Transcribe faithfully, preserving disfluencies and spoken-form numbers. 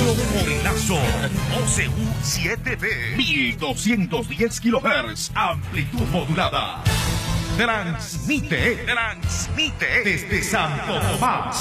Radio Morinazo, O C U siete B, mil doscientos diez kilohertz, amplitud modulada. Transmite, transmite desde Santo Tomás.